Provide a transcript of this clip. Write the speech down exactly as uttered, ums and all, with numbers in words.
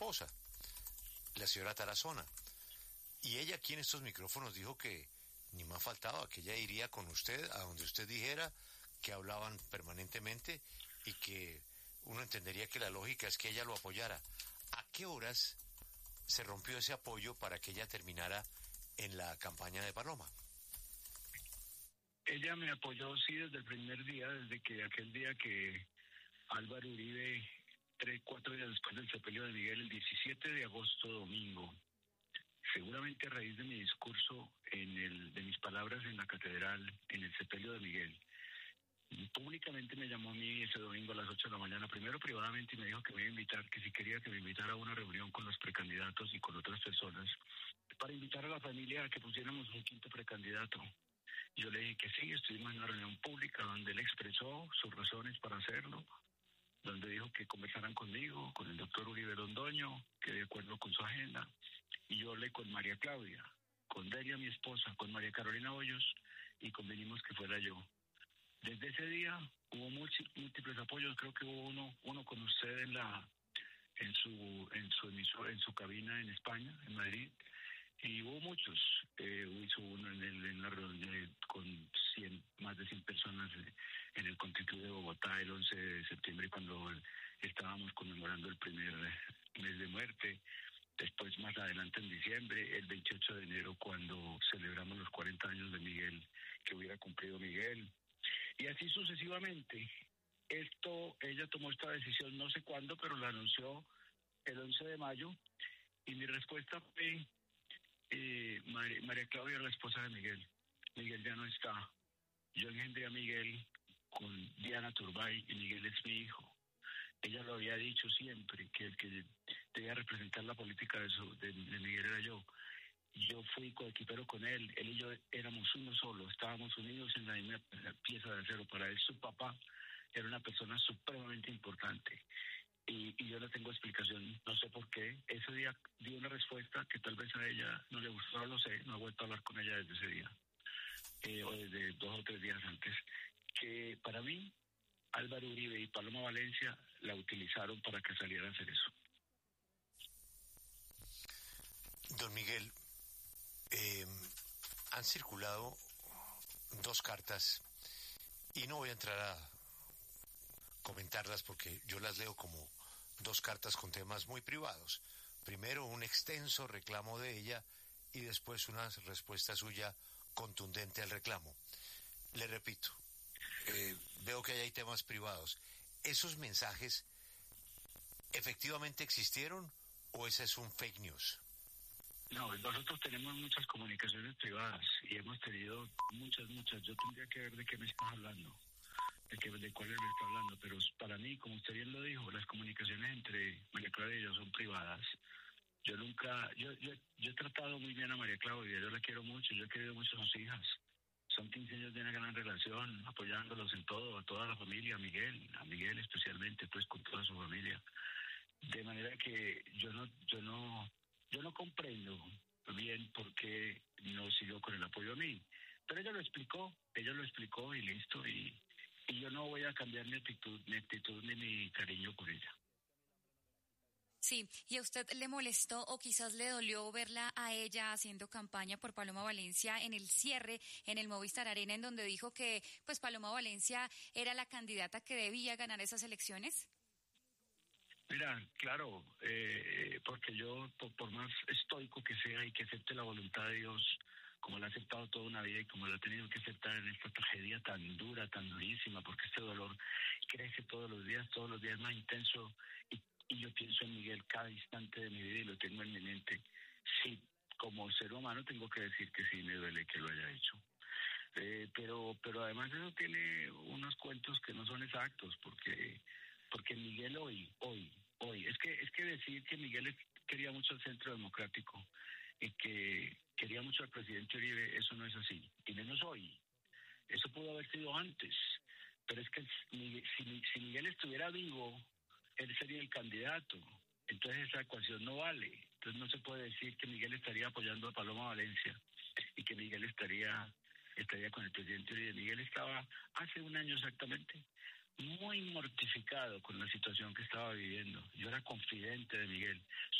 esposa, la señora Tarazona. Y ella aquí en estos micrófonos dijo que ni más faltaba, que ella iría con usted a donde usted dijera, que hablaban permanentemente y que uno entendería que la lógica es que ella lo apoyara. ¿A qué horas se rompió ese apoyo para que ella terminara en la campaña de Paloma? Ella me apoyó, sí, desde el primer día, desde que aquel día que Álvaro Uribe, tres, cuatro días después del sepelio de Miguel, el diecisiete de agosto, domingo, seguramente a raíz de mi discurso, en el de mis palabras en la catedral, en el sepelio de Miguel, públicamente me llamó a mí ese domingo a las ocho de la mañana, primero privadamente, y me dijo que me iba a invitar, que si quería que me invitara a una reunión con los precandidatos y con otras personas, para invitar a la familia a que pusiéramos un quinto precandidato. Yo le dije que sí, estuvimos en una reunión pública donde él expresó sus razones para hacerlo, donde dijo que conversaran conmigo, con el doctor Uribe Londoño, que de acuerdo con su agenda, y yo hablé con María Claudia, con Delia, mi esposa, con María Carolina Hoyos, y convenimos que fuera yo. Desde ese día hubo múltiples apoyos, creo que hubo uno uno con usted en la en su en su emisor, en su cabina en España, en Madrid, y hubo muchos. Eh, hizo uno en, el, en la reunión con cien, más de cien personas en el Constituto de Bogotá el once de septiembre, cuando estábamos conmemorando el primer mes de muerte. Después, más adelante en diciembre, el veintiocho de enero, cuando celebramos los cuarenta años de Miguel, que hubiera cumplido Miguel. Y así sucesivamente. Esto, ella tomó esta decisión no sé cuándo, pero la anunció el once de mayo, y mi respuesta fue, eh, María, María Claudia, la esposa de Miguel, Miguel ya no está. Yo engendré a Miguel con Diana Turbay, y Miguel es mi hijo. Ella lo había dicho siempre, que el que debía representar la política de, su, de, de Miguel era yo. Yo fui coequipero con él, él y yo éramos uno solo, estábamos unidos en la misma pieza de acero. Para él, su papá era una persona supremamente importante. Y, y yo no tengo explicación, no sé por qué. Ese día di una respuesta que tal vez a ella no le gustó, no lo sé, no he vuelto a hablar con ella desde ese día, eh, o desde dos o tres días antes, que para mí, Álvaro Uribe y Paloma Valencia la utilizaron para que saliera a hacer eso. Don Miguel, eh, han circulado dos cartas y no voy a entrar a comentarlas porque yo las leo como dos cartas con temas muy privados. Primero un extenso reclamo de ella y después una respuesta suya contundente al reclamo. Le repito, eh, veo que hay temas privados. ¿Esos mensajes efectivamente existieron o ese es un fake news? No, nosotros tenemos muchas comunicaciones privadas y hemos tenido muchas, muchas. Yo tendría que ver de qué me estás hablando, de, qué, de cuáles me está hablando, pero para mí, como usted bien lo dijo, las comunicaciones entre María Claudia y yo son privadas. Yo nunca, yo, yo, yo he tratado muy bien a María Claudia, yo la quiero mucho, yo he querido mucho a sus hijas. Son quince años de una gran relación, apoyándolos en todo, a toda la familia, a Miguel, a Miguel especialmente, pues con toda su familia. De manera que yo no, yo no, yo no comprendo bien por qué no siguió con el apoyo a mí. Pero ella lo explicó, ella lo explicó y listo, y, y yo no voy a cambiar mi actitud, mi actitud ni mi cariño por ella. Sí, ¿y a usted le molestó o quizás le dolió verla a ella haciendo campaña por Paloma Valencia en el cierre en el Movistar Arena, en donde dijo que pues Paloma Valencia era la candidata que debía ganar esas elecciones? Mira, claro, eh, porque yo, por, por más estoico que sea y que acepte la voluntad de Dios, como la ha aceptado toda una vida y como la ha tenido que aceptar en esta tragedia tan dura, tan durísima, porque este dolor crece todos los días, todos los días más intenso, y, y yo pienso en Miguel cada instante de mi vida y lo tengo en mi mente. Sí, como ser humano tengo que decir que sí me duele que lo haya hecho. Eh, pero, pero además eso tiene unos cuentos que no son exactos, porque... Porque Miguel hoy, hoy, hoy, es que es que decir que Miguel quería mucho al Centro Democrático y que quería mucho al presidente Uribe, eso no es así, y menos hoy. Eso pudo haber sido antes, pero es que si, si Miguel estuviera vivo, él sería el candidato, entonces esa ecuación no vale. Entonces no se puede decir que Miguel estaría apoyando a Paloma Valencia y que Miguel estaría, estaría con el presidente Uribe. Miguel estaba hace un año exactamente muy mortificado con la situación que estaba viviendo. Yo era confidente de Miguel.